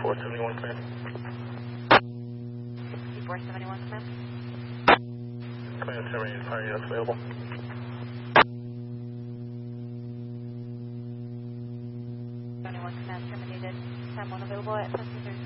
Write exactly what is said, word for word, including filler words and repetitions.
four seventy-one, command. four seventy-one, command. Command, how many fire units available? seventy-one, command, terminated. Time one available at ten thirty.